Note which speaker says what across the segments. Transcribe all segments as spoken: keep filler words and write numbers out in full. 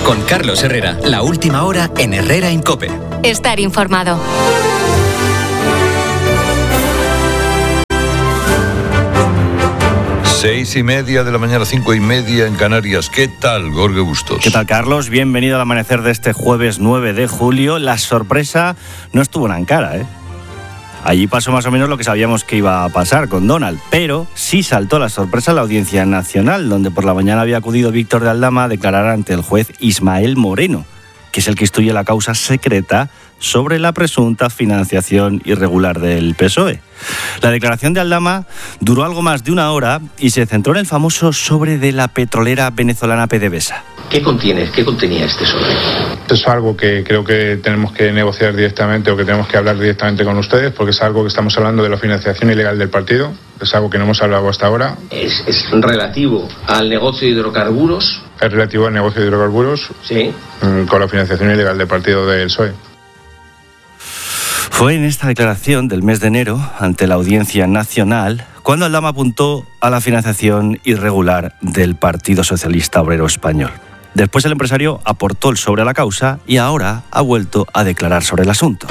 Speaker 1: Con Carlos Herrera, la última hora en Herrera en COPE.
Speaker 2: Estar informado.
Speaker 3: Seis y media de la mañana, cinco y media en Canarias. ¿Qué tal, Jorge Bustos?
Speaker 4: ¿Qué tal, Carlos? Bienvenido al amanecer de este jueves nueve de julio. La sorpresa no estuvo en Ankara, ¿eh? Allí pasó más o menos lo que sabíamos que iba a pasar con Donald, pero sí saltó la sorpresa en la Audiencia Nacional, donde por la mañana había acudido Víctor de Aldama a declarar ante el juez Ismael Moreno, que es el que instruye la causa secreta sobre la presunta financiación irregular del P S O E. La declaración de Aldama duró algo más de una hora y se centró en el famoso sobre de la petrolera venezolana PDVSA.
Speaker 5: ¿Qué contiene, qué contenía este sobre?
Speaker 6: Esto es algo que creo que tenemos que negociar directamente o que tenemos que hablar directamente con ustedes, porque es algo que estamos hablando de la financiación ilegal del partido, es algo que no hemos hablado hasta ahora.
Speaker 5: ¿Es, es relativo al negocio de hidrocarburos?
Speaker 6: Es relativo al negocio de hidrocarburos,
Speaker 5: sí,
Speaker 6: con la financiación ilegal del partido del P S O E.
Speaker 4: Fue en esta declaración del mes de enero, ante la Audiencia Nacional, cuando Aldama apuntó a la financiación irregular del Partido Socialista Obrero Español. Después el empresario aportó el sobre a la causa y ahora ha vuelto a declarar sobre el asunto.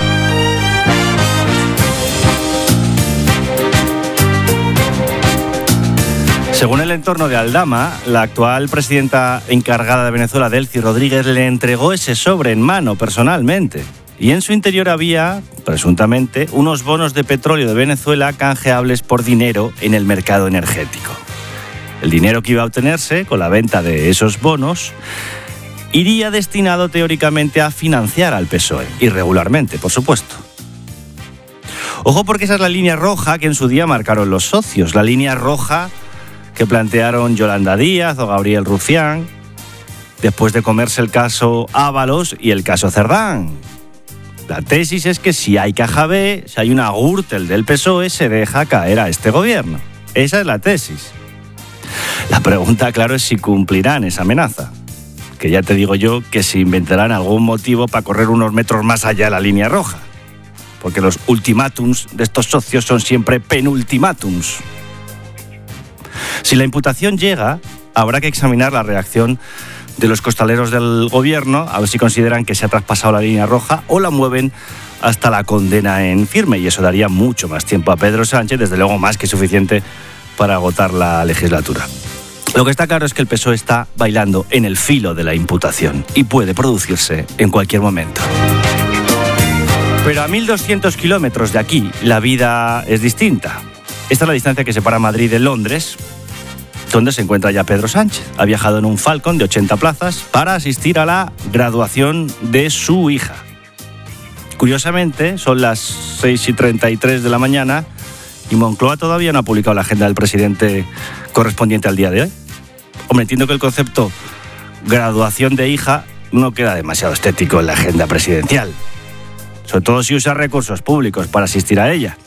Speaker 4: Según el entorno de Aldama, la actual presidenta encargada de Venezuela, Delcy Rodríguez, le entregó ese sobre en mano personalmente. Y en su interior había, presuntamente, unos bonos de petróleo de Venezuela canjeables por dinero en el mercado energético. El dinero que iba a obtenerse con la venta de esos bonos iría destinado teóricamente a financiar al P S O E, irregularmente, por supuesto. Ojo, porque esa es la línea roja que en su día marcaron los socios, la línea roja que plantearon Yolanda Díaz o Gabriel Rufián, después de comerse el caso Ábalos y el caso Cerdán. La tesis es que si hay caja B, si hay una Gürtel del P S O E, se deja caer a este gobierno. Esa es la tesis. La pregunta, claro, es si cumplirán esa amenaza. Que ya te digo yo que se inventarán algún motivo para correr unos metros más allá de la línea roja. Porque los ultimátums de estos socios son siempre penultimátums. Si la imputación llega, habrá que examinar la reacción de los costaleros del gobierno, a ver si consideran que se ha traspasado la línea roja o la mueven hasta la condena en firme, y eso daría mucho más tiempo a Pedro Sánchez, desde luego más que suficiente para agotar la legislatura. Lo que está claro es que el P S O E está bailando en el filo de la imputación y puede producirse en cualquier momento. Pero a mil doscientos kilómetros de aquí la vida es distinta. Esta es la distancia que separa Madrid de Londres, donde se encuentra ya Pedro Sánchez. Ha viajado en un Falcon de ochenta plazas para asistir a la graduación de su hija. Curiosamente, son las seis y treinta y tres de la mañana y Moncloa todavía no ha publicado la agenda del presidente correspondiente al día de hoy. Hombre, entiendo que el concepto graduación de hija no queda demasiado estético en la agenda presidencial, sobre todo si usa recursos públicos para asistir a ella.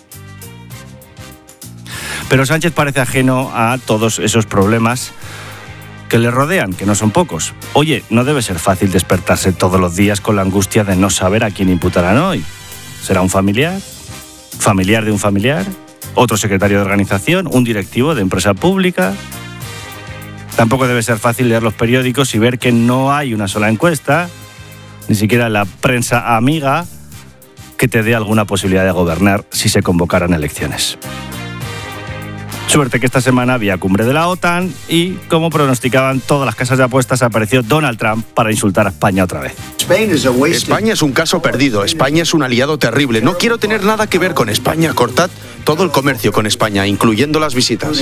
Speaker 4: Pero Sánchez parece ajeno a todos esos problemas que le rodean, que no son pocos. Oye, no debe ser fácil despertarse todos los días con la angustia de no saber a quién imputarán hoy. ¿Será un familiar? ¿Familiar de un familiar? ¿Otro secretario de organización? ¿Un directivo de empresa pública? Tampoco debe ser fácil leer los periódicos y ver que no hay una sola encuesta, ni siquiera la prensa amiga, que te dé alguna posibilidad de gobernar si se convocaran elecciones. Suerte que esta semana había cumbre de la OTAN y, como pronosticaban todas las casas de apuestas, apareció Donald Trump para insultar a España otra vez.
Speaker 7: España es un caso perdido, España es un aliado terrible. No quiero tener nada que ver con España. Cortad todo el comercio con España, incluyendo las visitas.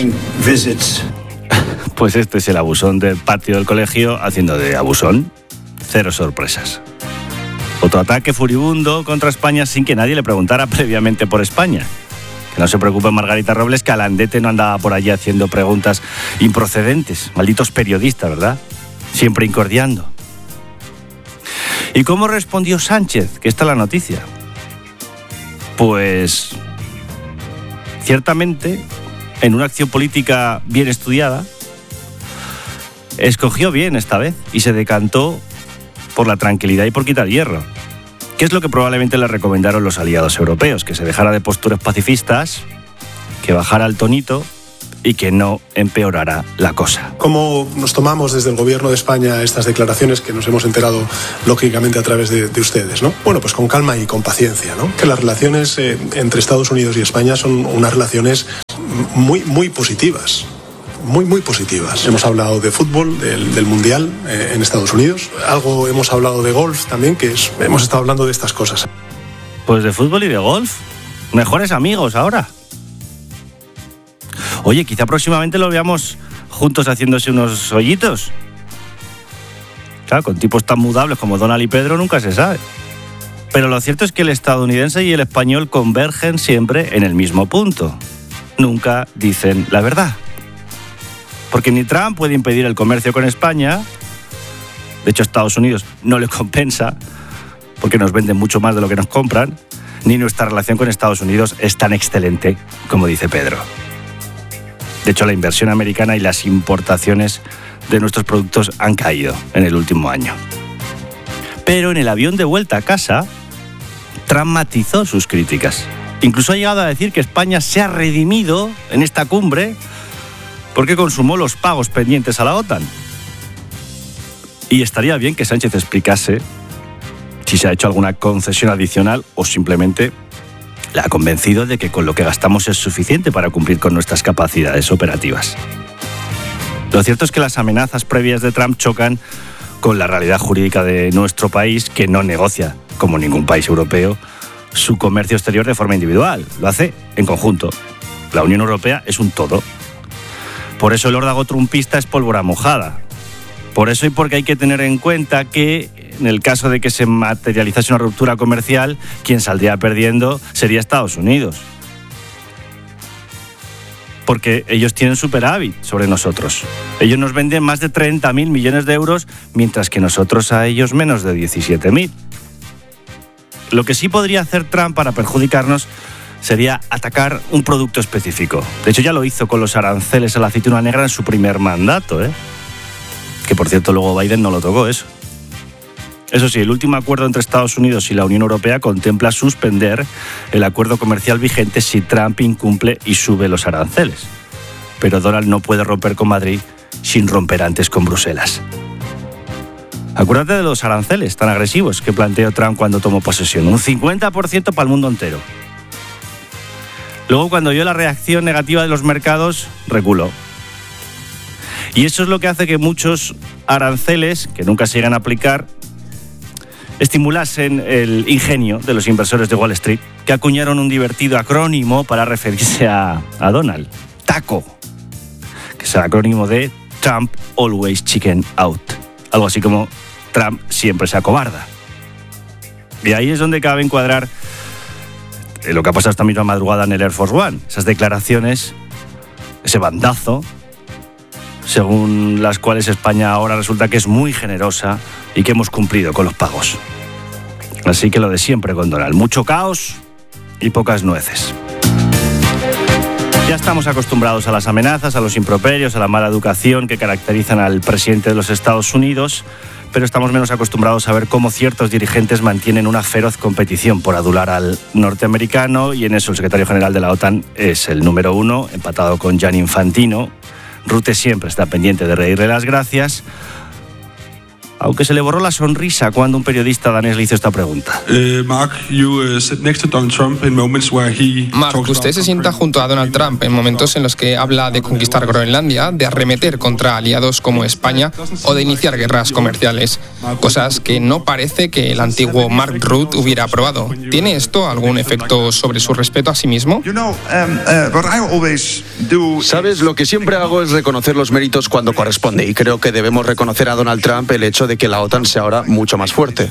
Speaker 4: Pues este es el abusón del patio del colegio haciendo de abusón. Cero sorpresas. Otro ataque furibundo contra España sin que nadie le preguntara previamente por España. Que no se preocupe Margarita Robles, que Alandete no andaba por allí haciendo preguntas improcedentes. Malditos periodistas, ¿verdad? Siempre incordiando. ¿Y cómo respondió Sánchez? Que esta es la noticia. Pues, ciertamente, en una acción política bien estudiada, escogió bien esta vez y se decantó por la tranquilidad y por quitar hierro. ¿Qué es lo que probablemente le recomendaron los aliados europeos? Que se dejara de posturas pacifistas, que bajara el tonito y que no empeorará la cosa.
Speaker 2: ¿Cómo nos tomamos desde el Gobierno de España estas declaraciones que nos hemos enterado lógicamente a través de, de ustedes, ¿no? Bueno, pues con calma y con paciencia, ¿no? Que las relaciones eh, entre Estados Unidos y España son unas relaciones muy, muy positivas. Muy, muy positivas. Hemos hablado de fútbol, del, del Mundial eh, en Estados Unidos. Algo hemos hablado de golf también, que es, hemos estado hablando de estas cosas.
Speaker 4: Pues de fútbol y de golf. Mejores amigos ahora. Oye, quizá próximamente lo veamos juntos haciéndose unos hoyitos. Claro, con tipos tan mudables como Donald y Pedro nunca se sabe. Pero lo cierto es que el estadounidense y el español convergen siempre en el mismo punto. Nunca dicen la verdad. Porque ni Trump puede impedir el comercio con España. De hecho, a Estados Unidos no le compensa, porque nos venden mucho más de lo que nos compran. Ni nuestra relación con Estados Unidos es tan excelente como dice Pedro. De hecho, la inversión americana y las importaciones de nuestros productos han caído en el último año. Pero en el avión de vuelta a casa, Trump matizó sus críticas. Incluso ha llegado a decir que España se ha redimido en esta cumbre porque consumó los pagos pendientes a la OTAN. Y estaría bien que Sánchez explicase si se ha hecho alguna concesión adicional o simplemente la ha convencido de que con lo que gastamos es suficiente para cumplir con nuestras capacidades operativas. Lo cierto es que las amenazas previas de Trump chocan con la realidad jurídica de nuestro país, que no negocia, como ningún país europeo, su comercio exterior de forma individual. Lo hace en conjunto. La Unión Europea es un todo. Por eso el órdago trumpista es pólvora mojada. Por eso y porque hay que tener en cuenta que en el caso de que se materializase una ruptura comercial, quien saldría perdiendo sería Estados Unidos. Porque ellos tienen superávit sobre nosotros. Ellos nos venden más de treinta mil millones de euros, mientras que nosotros a ellos menos de diecisiete mil. Lo que sí podría hacer Trump para perjudicarnos sería atacar un producto específico. De hecho, ya lo hizo con los aranceles a la aceituna negra en su primer mandato, ¿eh? Que, por cierto, luego Biden no lo tocó eso. Eso sí, el último acuerdo entre Estados Unidos y la Unión Europea contempla suspender el acuerdo comercial vigente si Trump incumple y sube los aranceles. Pero Donald no puede romper con Madrid sin romper antes con Bruselas. Acuérdate de los aranceles tan agresivos que planteó Trump cuando tomó posesión. Un cincuenta por ciento para el mundo entero. Luego, cuando vio la reacción negativa de los mercados, reculó. Y eso es lo que hace que muchos aranceles, que nunca se llegan a aplicar, estimulasen el ingenio de los inversores de Wall Street, que acuñaron un divertido acrónimo para referirse a, a Donald. TACO, que es el acrónimo de Trump Always Chicken Out. Algo así como Trump siempre se acobarda. Y ahí es donde cabe encuadrar lo que ha pasado esta misma madrugada en el Air Force One. Esas declaraciones, ese bandazo, según las cuales España ahora resulta que es muy generosa y que hemos cumplido con los pagos. Así que lo de siempre con Donald. Mucho caos y pocas nueces. Ya estamos acostumbrados a las amenazas, a los improperios, a la mala educación que caracterizan al presidente de los Estados Unidos, pero estamos menos acostumbrados a ver cómo ciertos dirigentes mantienen una feroz competición por adular al norteamericano, y en eso el secretario general de la OTAN es el número uno, empatado con Gianni Infantino. Rutte siempre está pendiente de reírle las gracias, aunque se le borró la sonrisa cuando un periodista danés le hizo esta pregunta.
Speaker 8: Uh, Mark, you, uh, sit next to Donald Trump in moments where he
Speaker 9: Mark, usted se sienta junto a Donald Trump en momentos en los que habla de conquistar Groenlandia, de arremeter contra aliados como España o de iniciar guerras comerciales, cosas que no parece que el antiguo Mark Rutte hubiera aprobado. ¿Tiene esto algún efecto sobre su respeto a sí mismo?
Speaker 7: Sabes, lo que siempre hago es reconocer los méritos cuando corresponde, y creo que debemos reconocer a Donald Trump el hecho de que la OTAN sea ahora mucho más fuerte.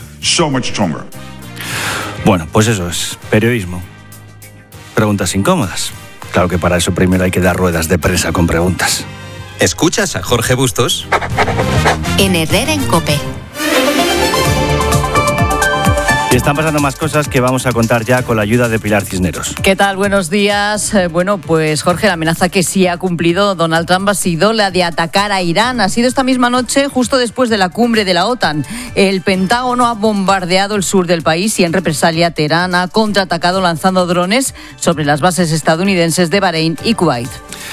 Speaker 4: Bueno, pues eso es periodismo. Preguntas incómodas. Claro que para eso primero hay que dar ruedas de prensa con preguntas.
Speaker 1: ¿Escuchas a Jorge Bustos?
Speaker 10: En Herrera en COPE.
Speaker 4: Y están pasando más cosas que vamos a contar ya con la ayuda de Pilar Cisneros.
Speaker 11: ¿Qué tal? Buenos días. Eh, bueno, pues Jorge, la amenaza que sí ha cumplido Donald Trump ha sido la de atacar a Irán. Ha sido esta misma noche, justo después de la cumbre de la OTAN. El Pentágono ha bombardeado el sur del país y en represalia Teherán ha contraatacado lanzando drones sobre las bases estadounidenses de Bahrein y Kuwait.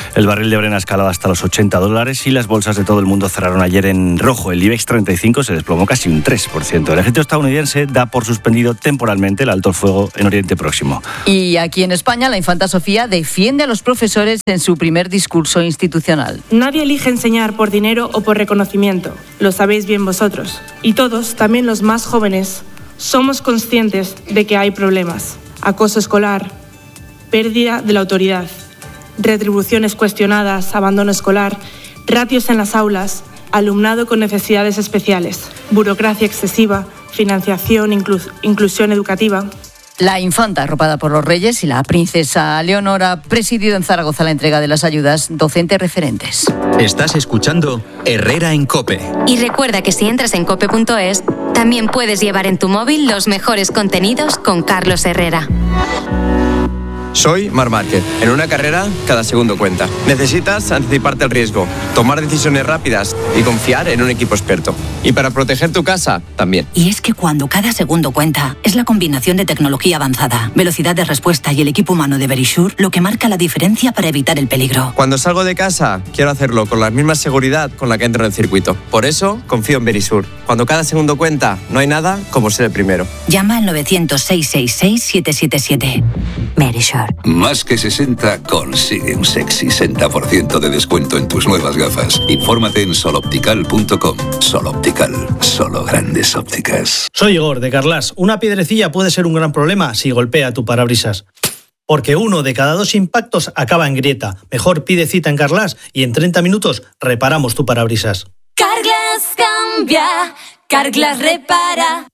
Speaker 4: El barril de Brent ha escalado hasta los ochenta dólares y las bolsas de todo el mundo cerraron ayer en rojo. El IBEX treinta y cinco se desplomó casi un tres por ciento. El ejército estadounidense da por suspendido temporalmente el alto el fuego en Oriente Próximo.
Speaker 11: Y aquí en España, la infanta Sofía defiende a los profesores en su primer discurso institucional.
Speaker 12: Nadie elige enseñar por dinero o por reconocimiento. Lo sabéis bien vosotros. Y todos, también los más jóvenes, somos conscientes de que hay problemas. Acoso escolar, pérdida de la autoridad, retribuciones cuestionadas, abandono escolar, ratios en las aulas, alumnado con necesidades especiales, burocracia excesiva, financiación, inclus- inclusión educativa.
Speaker 11: La infanta, arropada por los reyes, y la princesa Leonora ha presidido en Zaragoza la entrega de las ayudas docentes referentes.
Speaker 1: Estás escuchando Herrera en COPE.
Speaker 10: Y recuerda que si entras en cope punto es, también puedes llevar en tu móvil los mejores contenidos con Carlos Herrera.
Speaker 13: Soy Marc Márquez. En una carrera, cada segundo cuenta. Necesitas anticiparte al riesgo, tomar decisiones rápidas y confiar en un equipo experto. Y para proteger tu casa, también.
Speaker 14: Y es que cuando cada segundo cuenta, es la combinación de tecnología avanzada, velocidad de respuesta y el equipo humano de Verisure lo que marca la diferencia para evitar el peligro.
Speaker 13: Cuando salgo de casa, quiero hacerlo con la misma seguridad con la que entro en el circuito. Por eso, confío en Verisure. Cuando cada segundo cuenta, no hay nada como ser el primero.
Speaker 14: Llama al novecientos, seiscientos sesenta y seis, siete siete siete. Verisure.
Speaker 15: Más que sesenta consigue un sexy sesenta por ciento de descuento en tus nuevas gafas. Infórmate en soloptical punto com. Soloptical, solo grandes ópticas.
Speaker 16: Soy Igor, de Carlas. Una piedrecilla puede ser un gran problema si golpea tu parabrisas. Porque uno de cada dos impactos acaba en grieta. Mejor pide cita en Carlas y en treinta minutos reparamos tu parabrisas.
Speaker 17: Carglass cambia, Carglass repara.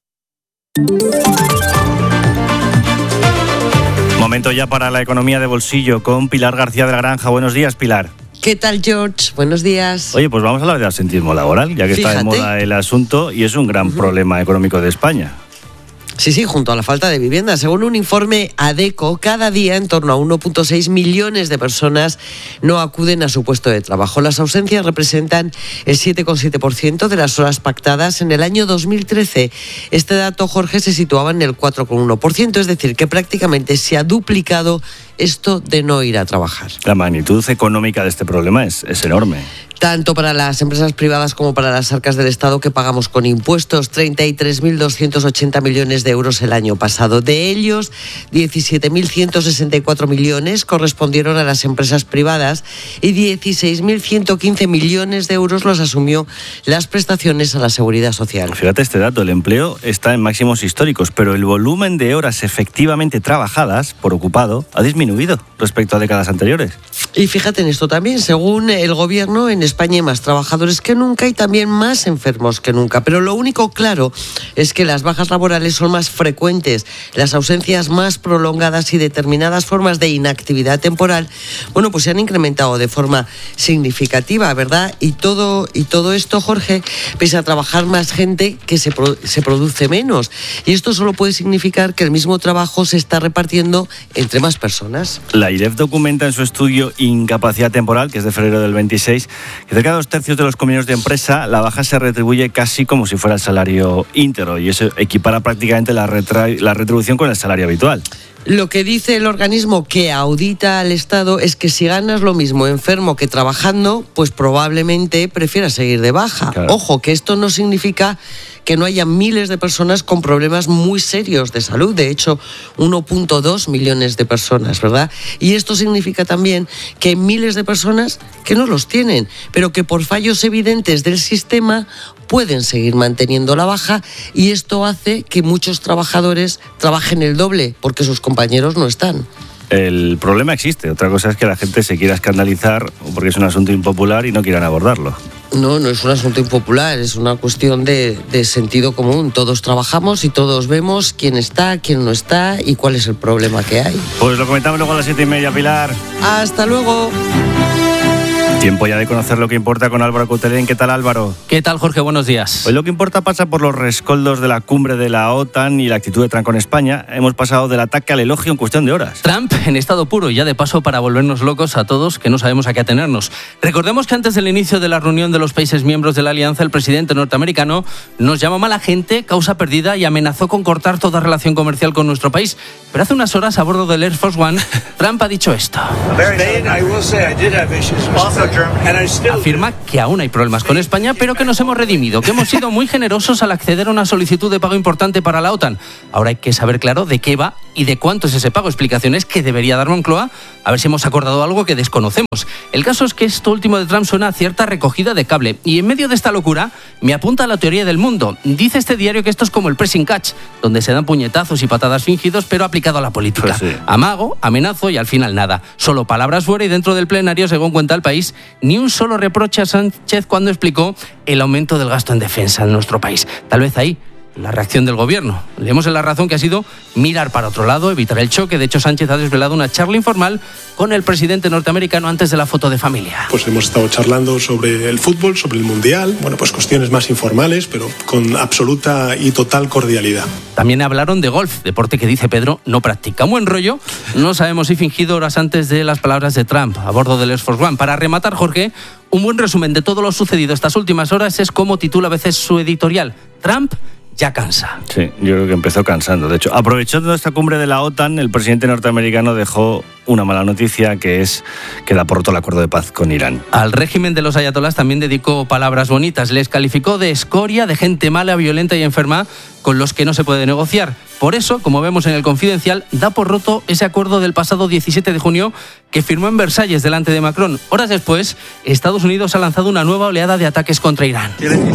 Speaker 4: Momento ya para la economía de bolsillo con Pilar García de la Granja. Buenos días, Pilar.
Speaker 18: ¿Qué tal, George? Buenos días.
Speaker 4: Oye, pues vamos a hablar de absentismo laboral, ya que Fíjate. está de moda el asunto y es un gran uh-huh. problema económico de España.
Speaker 18: Sí, sí, junto a la falta de vivienda. Según un informe ADECO, cada día en torno a uno punto seis millones de personas no acuden a su puesto de trabajo. Las ausencias representan el siete coma siete por ciento de las horas pactadas en el año dos mil trece. Este dato, Jorge, se situaba en el cuatro coma uno por ciento, es decir, que prácticamente se ha duplicado esto de no ir a trabajar.
Speaker 4: La magnitud económica de este problema es, es enorme.
Speaker 18: Tanto para las empresas privadas como para las arcas del Estado que pagamos con impuestos, treinta y tres mil doscientos ochenta millones de euros el año pasado. De ellos, diecisiete mil ciento sesenta y cuatro millones correspondieron a las empresas privadas y dieciséis mil ciento quince millones de euros los asumió las prestaciones a la Seguridad Social.
Speaker 4: Fíjate este dato, el empleo está en máximos históricos, pero el volumen de horas efectivamente trabajadas por ocupado ha disminuido respecto a décadas anteriores.
Speaker 18: Y fíjate en esto también, según el gobierno, en España hay más trabajadores que nunca y también más enfermos que nunca. Pero lo único claro es que las bajas laborales son más frecuentes, las ausencias más prolongadas y determinadas formas de inactividad temporal, bueno, pues se han incrementado de forma significativa, ¿verdad? Y todo, y todo esto, Jorge, pese a trabajar más gente que se, pro, se produce menos. Y esto solo puede significar que el mismo trabajo se está repartiendo entre más personas.
Speaker 4: La I R E F documenta en su estudio Incapacidad Temporal, que es de febrero del veintiséis, que cerca de dos tercios de los compañeros de empresa la baja se retribuye casi como si fuera el salario íntegro y eso equipara prácticamente la, retra- la retribución con el salario habitual.
Speaker 18: Lo que dice el organismo que audita al Estado es que si ganas lo mismo enfermo que trabajando, pues probablemente prefieras seguir de baja. Claro. Ojo, que esto no significa que no haya miles de personas con problemas muy serios de salud. De hecho, uno punto dos millones de personas, ¿verdad? Y esto significa también que hay miles de personas que no los tienen, pero que por fallos evidentes del sistema pueden seguir manteniendo la baja y esto hace que muchos trabajadores trabajen el doble porque sus compañeros no están.
Speaker 4: El problema existe, otra cosa es que la gente se quiera escandalizar porque es un asunto impopular y no quieran abordarlo.
Speaker 18: No, no es un asunto impopular, es una cuestión de, de sentido común. Todos trabajamos y todos vemos quién está, quién no está y cuál es el problema que hay.
Speaker 4: Pues lo comentamos luego a las siete y media, Pilar.
Speaker 18: Hasta luego.
Speaker 4: Tiempo ya de conocer lo que importa con Álvaro Coutelén. ¿Qué tal, Álvaro?
Speaker 19: ¿Qué tal, Jorge? Buenos días.
Speaker 4: Hoy lo que importa pasa por los rescoldos de la cumbre de la OTAN y la actitud de Trump con España. Hemos pasado del ataque al elogio en cuestión de horas.
Speaker 19: Trump en estado puro, ya de paso para volvernos locos a todos que no sabemos a qué atenernos. Recordemos que antes del inicio de la reunión de los países miembros de la alianza, el presidente norteamericano nos llamó mala gente, causa perdida y amenazó con cortar toda relación comercial con nuestro país. Pero hace unas horas, a bordo del Air Force One, Trump ha dicho esto. Afirma que aún hay problemas con España, pero que nos hemos redimido, que hemos sido muy generosos al acceder a una solicitud de pago importante para la OTAN. Ahora hay que saber claro de qué va y de cuánto es ese pago. Explicaciones que debería dar Moncloa, a ver si hemos acordado algo que desconocemos. El caso es que esto último de Trump suena a cierta recogida de cable. Y en medio de esta locura me apunta a la teoría del mundo. Dice este diario que esto es como el pressing catch, donde se dan puñetazos y patadas fingidos, pero aplicado a la política.
Speaker 4: Pues sí.
Speaker 19: Amago, amenazo y al final nada. Solo palabras fuera y dentro del plenario, según cuenta El País, ni un solo reproche a Sánchez cuando explicó el aumento del gasto en defensa en nuestro país. Tal vez ahí la reacción del gobierno. Leemos en La Razón que ha sido mirar para otro lado, evitar el choque. De hecho, Sánchez ha desvelado una charla informal con el presidente norteamericano antes de la foto de familia.
Speaker 2: Pues hemos estado charlando sobre el fútbol, sobre el Mundial, bueno, pues cuestiones más informales, pero con absoluta y total cordialidad.
Speaker 19: También hablaron de golf, deporte que dice Pedro no practica. Un buen rollo, no sabemos si fingido horas antes de las palabras de Trump a bordo del Air Force One. Para rematar, Jorge, un buen resumen de todo lo sucedido estas últimas horas es como titula a veces su editorial. Trump ya cansa.
Speaker 4: Sí, yo creo que empezó cansando. De hecho, aprovechando esta cumbre de la OTAN, el presidente norteamericano dejó una mala noticia, que es que da por roto el acuerdo de paz con Irán.
Speaker 19: Al régimen de los ayatolás también dedicó palabras bonitas. Les calificó de escoria, de gente mala, violenta y enferma con los que no se puede negociar. Por eso, como vemos en el Confidencial, da por roto ese acuerdo del pasado diecisiete de junio que firmó en Versalles delante de Macron. Horas después, Estados Unidos ha lanzado una nueva oleada de ataques contra Irán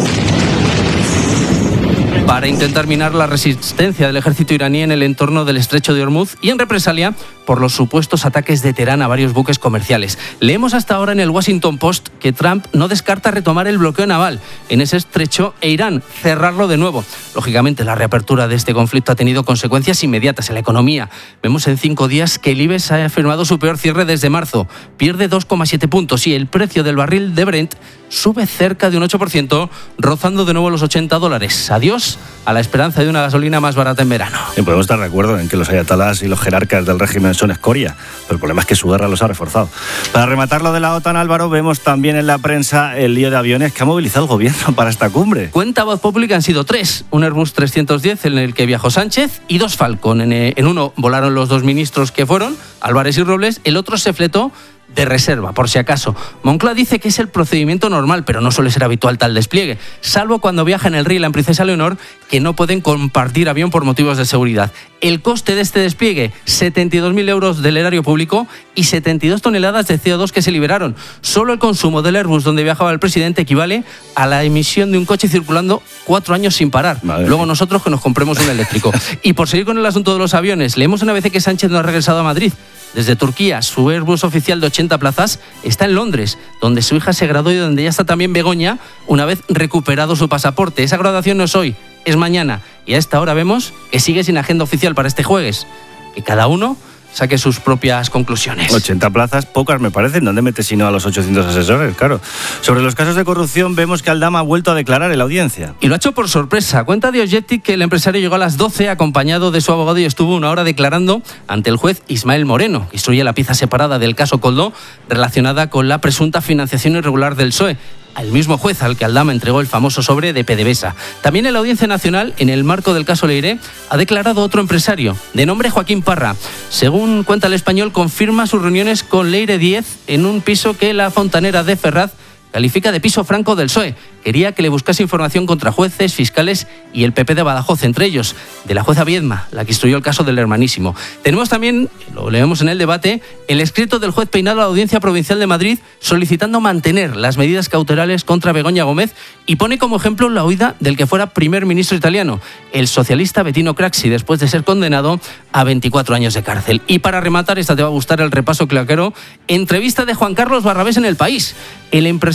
Speaker 19: para intentar minar la resistencia del ejército iraní en el entorno del estrecho de Hormuz y en represalia por los supuestos ataques de Teherán a varios buques comerciales. Leemos hasta ahora en el Washington Post que Trump no descarta retomar el bloqueo naval en ese estrecho e Irán cerrarlo de nuevo. Lógicamente, la reapertura de este conflicto ha tenido consecuencias inmediatas en la economía. Vemos en cinco días que el IBEX ha firmado su peor cierre desde marzo. Pierde dos coma siete puntos y el precio del barril de Brent sube cerca de un ocho por ciento, rozando de nuevo los ochenta dólares. Adiós a la esperanza de una gasolina más barata en verano.
Speaker 4: Y podemos estar de acuerdo en que los ayatolás y los jerarcas del régimen son escoria, pero el problema es que su guerra los ha reforzado. Para rematar lo de la OTAN, Álvaro, vemos también en la prensa el lío de aviones que ha movilizado el gobierno para esta cumbre.
Speaker 19: Cuenta Voz Populi que han sido tres: un Airbus trescientos diez en el que viajó Sánchez y dos Falcon. En, en uno volaron los dos ministros que fueron, Álvarez y Robles, el otro se fletó de reserva, por si acaso. Moncloa dice que es el procedimiento normal, pero no suele ser habitual tal despliegue, salvo cuando viaja en el R I la Princesa Leonor, que no pueden compartir avión por motivos de seguridad. El coste de este despliegue, setenta y dos mil euros del erario público y setenta y dos toneladas de C O dos que se liberaron. Solo el consumo del Airbus donde viajaba el presidente equivale a la emisión de un coche circulando cuatro años sin parar. Madre Luego mía. Nosotros que nos compremos un eléctrico. Y por seguir con el asunto de los aviones, leemos una vez que Sánchez no ha regresado a Madrid. Desde Turquía, su Airbus oficial de ochenta plazas está en Londres, donde su hija se graduó y donde ya está también Begoña, una vez recuperado su pasaporte. Esa graduación no es hoy, es mañana. Y a esta hora vemos que sigue sin agenda oficial para este jueves. Que cada uno saque sus propias conclusiones.
Speaker 4: ochenta plazas, pocas me parecen. ¿Dónde metes sino a los ochocientos asesores? Claro. Sobre los casos de corrupción, vemos que Aldama ha vuelto a declarar en la audiencia.
Speaker 19: Y lo ha hecho por sorpresa. Cuenta Diogeti que el empresario llegó a las doce acompañado de su abogado y estuvo una hora declarando ante el juez Ismael Moreno, que instruye la pieza separada del caso Coldo relacionada con la presunta financiación irregular del P S O E. Al mismo juez al que Aldama entregó el famoso sobre de PDVSA. También en la Audiencia Nacional, en el marco del caso Leiré, ha declarado otro empresario, de nombre Joaquín Parra. Según cuenta El Español, confirma sus reuniones con Leire diez en un piso que la fontanera de Ferraz califica de piso franco del P S O E. Quería que le buscase información contra jueces, fiscales y el P P de Badajoz, entre ellos de la jueza Viedma, la que instruyó el caso del hermanísimo. Tenemos también, lo leemos en el debate, el escrito del juez Peinado a la Audiencia Provincial de Madrid solicitando mantener las medidas cautelares contra Begoña Gómez y pone como ejemplo la huida del que fuera primer ministro italiano, el socialista Bettino Craxi, después de ser condenado a veinticuatro años de cárcel. Y para rematar, esta te va a gustar el repaso claquero, entrevista de Juan Carlos Barrabés en El País. El empresario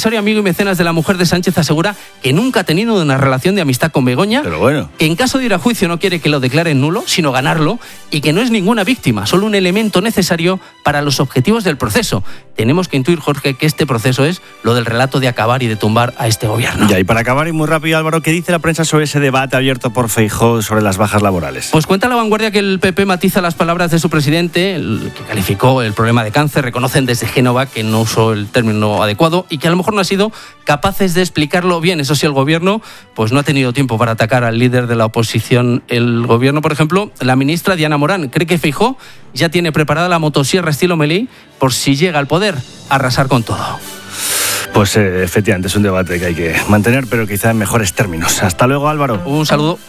Speaker 19: empresario, amigo y mecenas de la mujer de Sánchez, asegura que nunca ha tenido una relación de amistad con Begoña,
Speaker 4: Pero bueno.
Speaker 19: que en caso de ir a juicio no quiere que lo declaren nulo, sino ganarlo, y que no es ninguna víctima, solo un elemento necesario para los objetivos del proceso. Tenemos que intuir, Jorge, que este proceso es lo del relato de acabar y de tumbar a este gobierno.
Speaker 4: Ya, y para acabar, y muy rápido, Álvaro, ¿qué dice la prensa sobre ese debate abierto por Feijóo sobre las bajas laborales?
Speaker 19: Pues cuenta La Vanguardia que el P P matiza las palabras de su presidente, el que calificó el problema de cáncer. Reconocen desde Génova que no usó el término adecuado y que a lo mejor no ha sido capaces de explicarlo bien. Eso sí, el gobierno pues no ha tenido tiempo para atacar al líder de la oposición. El gobierno, por ejemplo, la ministra Diana Morán cree que Feijóo ya tiene preparada la motosierra estilo Melí por si llega al poder a arrasar con todo.
Speaker 4: Pues eh, efectivamente es un debate que hay que mantener, pero quizá en mejores términos. Hasta luego, Álvaro.
Speaker 19: Un saludo.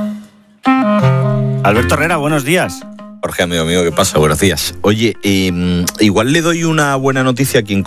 Speaker 4: Alberto Herrera, buenos días.
Speaker 20: Jorge, amigo mío, ¿qué pasa? Buenos días. Oye, eh, igual le doy una buena noticia a quien